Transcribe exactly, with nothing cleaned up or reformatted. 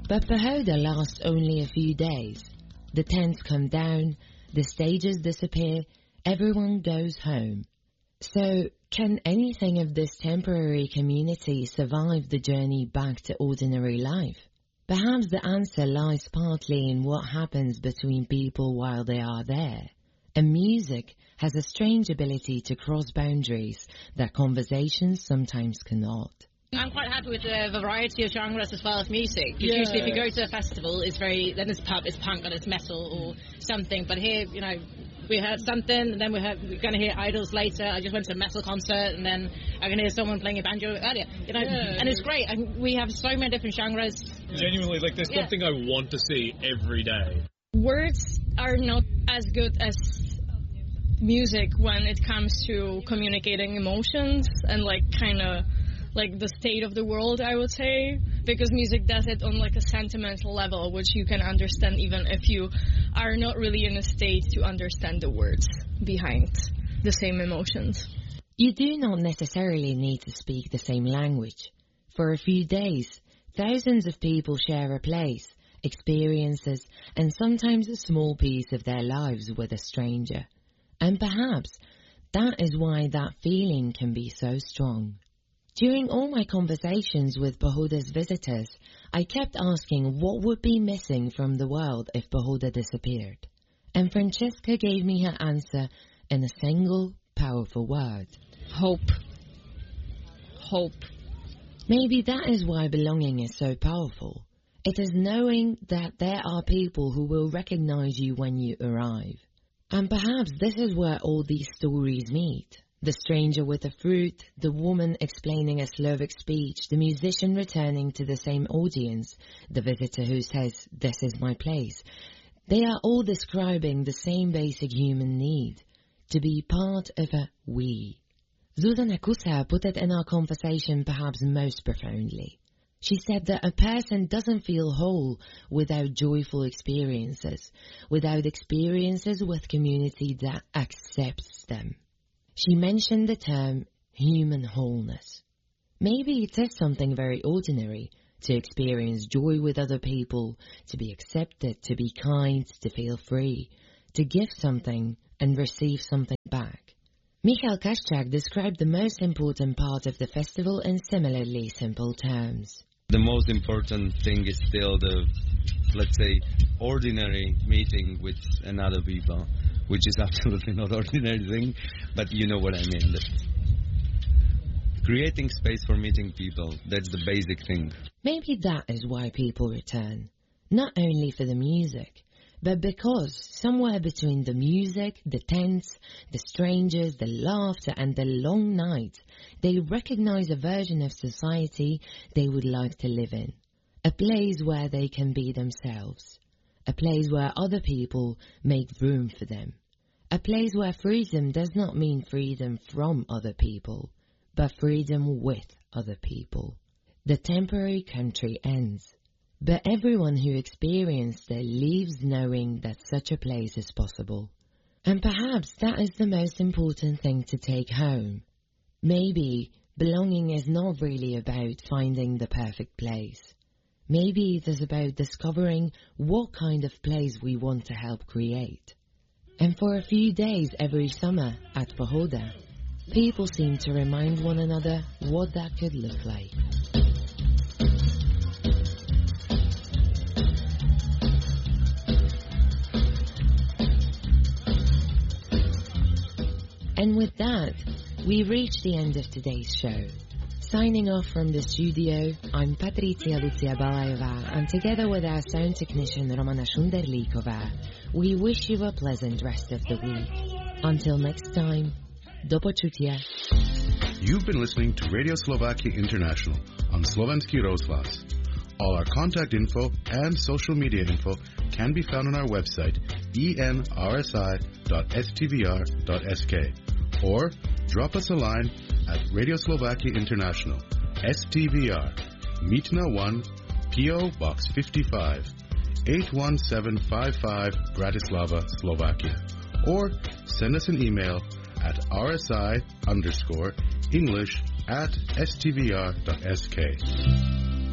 But Pohoda lasts only a few days. The tents come down, the stages disappear, everyone goes home. So, can anything of this temporary community survive the journey back to ordinary life? Perhaps the answer lies partly in what happens between people while they are there. And music has a strange ability to cross boundaries that conversations sometimes cannot. I'm quite happy with the variety of genres as well as music. Because yeah. Usually if you go to a festival, it's very, then it's pub, it's punk, and it's metal or something. But here, you know, we heard something, and then we heard, we're going to hear Idols later. I just went to a metal concert, and then I can hear someone playing a banjo earlier. You know, yeah. And it's great. And we have so many different genres. Genuinely, like, there's yeah. something I want to see every day. Words are not as good as music when it comes to communicating emotions and, like, kind of like the state of the world, I would say, because music does it on like a sentimental level, which you can understand even if you are not really in a state to understand the words behind the same emotions. You do not necessarily need to speak the same language. For a few days, thousands of people share a place, experiences, and sometimes a small piece of their lives with a stranger. And perhaps that is why that feeling can be so strong. During all my conversations with Pohoda's visitors, I kept asking what would be missing from the world if Pohoda disappeared. And Francesca gave me her answer in a single, powerful word. Hope. Hope. Maybe that is why belonging is so powerful. It is knowing that there are people who will recognize you when you arrive. And perhaps this is where all these stories meet. The stranger with the fruit, the woman explaining a Slovak speech, the musician returning to the same audience, the visitor who says, "This is my place." They are all describing the same basic human need, to be part of a we. Zuzana Kusa put it in our conversation perhaps most profoundly. She said that a person doesn't feel whole without joyful experiences, without experiences with community that accepts them. She mentioned the term human wholeness. Maybe it is something very ordinary to experience joy with other people, to be accepted, to be kind, to feel free, to give something and receive something back. Michal Kaczak described the most important part of the festival in similarly simple terms. The most important thing is still the, let's say, ordinary meeting with another people, which is absolutely not ordinary thing, but you know what I mean. That creating space for meeting people, that's the basic thing. Maybe that is why people return. Not only for the music, but because somewhere between the music, the tents, the strangers, the laughter and the long night, they recognize a version of society they would like to live in. A place where they can be themselves. A place where other people make room for them. A place where freedom does not mean freedom from other people, but freedom with other people. The temporary country ends, but everyone who experienced it leaves knowing that such a place is possible. And perhaps that is the most important thing to take home. Maybe belonging is not really about finding the perfect place. Maybe it is about discovering what kind of place we want to help create. And for a few days every summer at Pohoda, people seem to remind one another what that could look like. And with that, we reach the end of today's show. Signing off from the studio, I'm Patricia Lucia Balajová, and together with our sound technician Romana Šunderlíková, we wish you a pleasant rest of the week. Until next time, do počutia. You've been listening to Radio Slovakia International on Slovenský rozhlas. All our contact info and social media info can be found on our website e n r s i dot s t v r dot s k or drop us a line at Radio Slovakia International, S T V R, Mítna one, P O Box fifty-five, eight one seven five five, Bratislava, Slovakia. Or send us an email at rsi underscore English at s t v r dot s k.